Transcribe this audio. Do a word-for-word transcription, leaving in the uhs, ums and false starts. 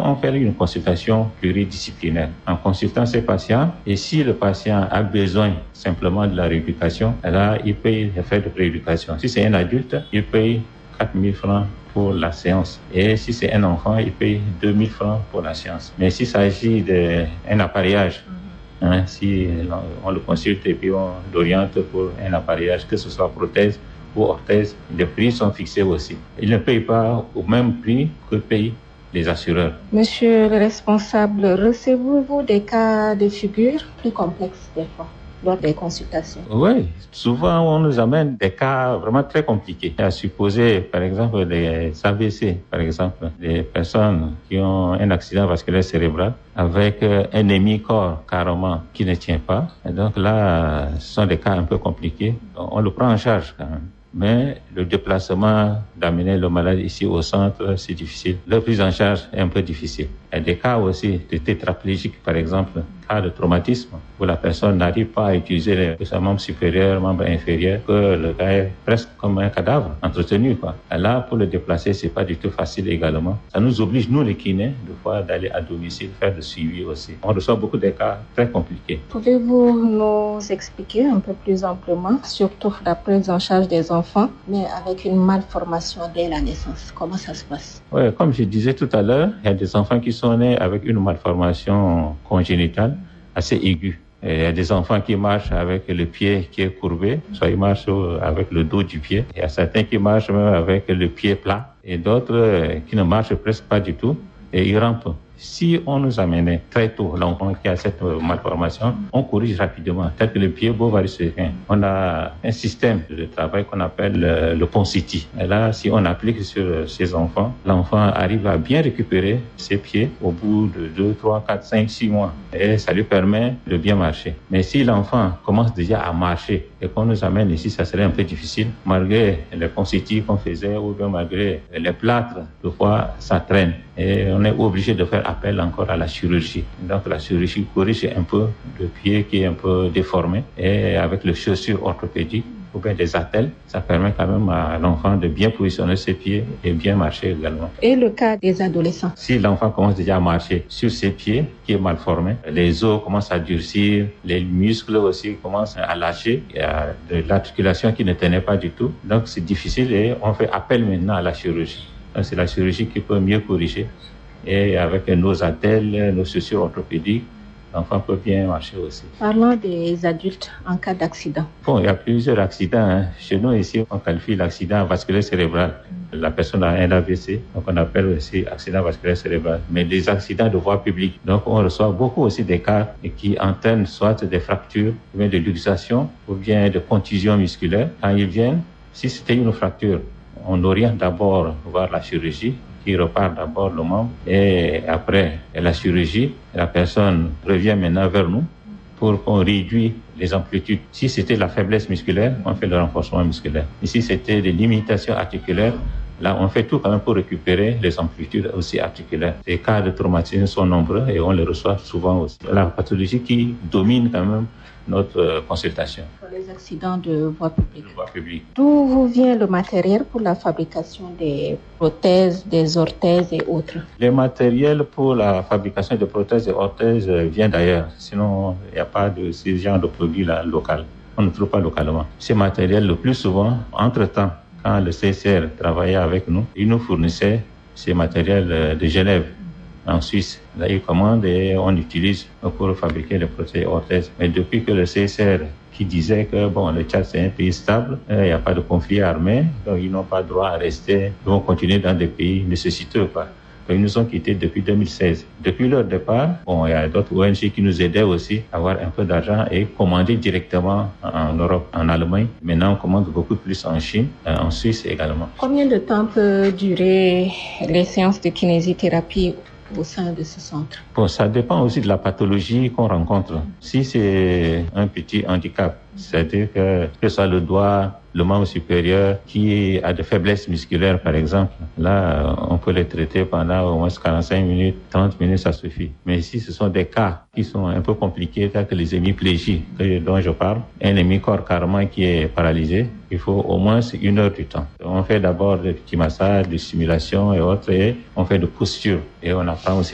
on fait une consultation pluridisciplinaire en consultant ces patients. Et si le patient a besoin simplement de la rééducation, là, il paye les frais de rééducation. Si c'est un adulte, il paye quatre mille francs pour la séance. Et si c'est un enfant, il paye deux mille francs pour la séance. Mais s'il s'agit d'un appareillage, hein, si on le consulte et puis on l'oriente pour un appareillage, que ce soit prothèse ou orthèse, les prix sont fixés aussi. Il ne paye pas au même prix que payent les assureurs. Monsieur le responsable, recevez-vous des cas de figure plus complexes des fois lors des consultations? Oui, souvent on nous amène des cas vraiment très compliqués. À supposer, par exemple, des A V C, par exemple, des personnes qui ont un accident vasculaire cérébral avec un hémicorps carrément qui ne tient pas. Et donc là, ce sont des cas un peu compliqués. On le prend en charge quand même. Mais le déplacement, d'amener le malade ici au centre, c'est difficile. La prise en charge est un peu difficile. Il y a des cas aussi de tétraplégique, par exemple, cas de traumatisme, où la personne n'arrive pas à utiliser son membre supérieur, membre inférieur, que le gars est presque comme un cadavre, entretenu, quoi. Et là, pour le déplacer, c'est pas du tout facile également. Ça nous oblige, nous, les kinés, de fois d'aller à domicile, faire le suivi aussi. On reçoit beaucoup de cas très compliqués. Pouvez-vous nous expliquer un peu plus amplement, surtout la prise en charge des enfants, mais avec une malformation dès la naissance? Comment ça se passe? Oui, comme je disais tout à l'heure, il y a des enfants qui sont nés avec une malformation congénitale assez aiguë. Et il y a des enfants qui marchent avec le pied qui est courbé, soit ils marchent avec le dos du pied. Il y a certains qui marchent même avec le pied plat et d'autres qui ne marchent presque pas du tout et ils rampent. Si on nous amenait très tôt l'enfant qui a cette malformation, on corrige rapidement, tel que le pied bovaricien. On a un système de travail qu'on appelle le, le Ponseti. Et là, si on applique sur ces enfants, l'enfant arrive à bien récupérer ses pieds au bout de deux, trois, quatre, cinq, six mois. Et ça lui permet de bien marcher. Mais si l'enfant commence déjà à marcher et qu'on nous amène ici, ça serait un peu difficile. Malgré les Ponseti qu'on faisait ou bien malgré les plâtres, des fois, ça traîne. Et on est obligé de faire appel encore à la chirurgie. Donc la chirurgie corrige un peu le pied qui est un peu déformé et avec les chaussures orthopédiques ou bien des attelles, ça permet quand même à l'enfant de bien positionner ses pieds et bien marcher également. Et le cas des adolescents? Si l'enfant commence déjà à marcher sur ses pieds, qui est mal formé, les os commencent à durcir, les muscles aussi commencent à lâcher, il y a de l'articulation qui ne tenait pas du tout. Donc c'est difficile et on fait appel maintenant à la chirurgie. Donc c'est la chirurgie qui peut mieux corriger. Et avec nos attelles, nos chaussures orthopédiques, l'enfant peut bien marcher aussi. Parlons des adultes en cas d'accident. Bon, il y a plusieurs accidents. Hein. Chez nous, ici, on qualifie l'accident vasculaire cérébral. La personne a un A V C, donc on appelle aussi accident vasculaire cérébral. Mais des accidents de voie publique. Donc on reçoit beaucoup aussi des cas qui entraînent soit des fractures, ou bien de luxation, ou bien de contusions musculaires. Quand ils viennent, si c'était une fracture, on oriente d'abord vers la chirurgie, qui repart d'abord le membre et après la chirurgie, la personne revient maintenant vers nous pour qu'on réduise les amplitudes. Si c'était la faiblesse musculaire, on fait le renforcement musculaire. Et si c'était des limitations articulaires, là on fait tout quand même pour récupérer les amplitudes aussi articulaires. Les cas de traumatisme sont nombreux et on les reçoit souvent aussi. La pathologie qui domine quand même notre consultation. Pour les accidents de voie publique. De voie publique. D'où vous vient le matériel pour la fabrication des prothèses, des orthèses et autres? Les matériels pour la fabrication de prothèses et orthèses viennent d'ailleurs. Sinon, il n'y a pas de ce genre de produits là local. On ne trouve pas localement. Ces matériels, le plus souvent, entre-temps, quand le C C R travaillait avec nous, il nous fournissait ces matériels de Genève, en Suisse. Là, ils commandent et on utilise pour fabriquer les prothèses et orthèses. Mais depuis que le C C R qui disait que bon, le Tchad c'est un pays stable, il n'y a pas de conflit armé, donc ils n'ont pas droit à rester, ils vont continuer dans des pays nécessiteux, quoi. Donc, ils nous ont quittés depuis deux mille seize. Depuis leur départ, bon, il y a d'autres O N G qui nous aidaient aussi à avoir un peu d'argent et commander directement en Europe, en Allemagne. Maintenant, on commande beaucoup plus en Chine, en Suisse également. Combien de temps peut durer les séances de kinésithérapie au sein de ce centre? Bon, ça dépend aussi de la pathologie qu'on rencontre. Si c'est un petit handicap, c'est-à-dire que, que ce soit le doigt, le membre supérieur qui a de faiblesses musculaires, par exemple, là, on peut les traiter pendant au moins quarante-cinq minutes, trente minutes, ça suffit. Mais si ce sont des cas qui sont un peu compliqués, tels que les hémiplégies dont je parle, un hémicorps carrément qui est paralysé, il faut au moins une heure du temps. On fait d'abord des petits massages, des simulations et autres, et on fait de postures. Et on apprend aussi